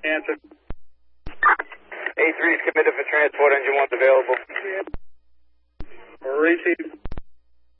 Answer. A3 is committed for transport, engine 1's available. Receive.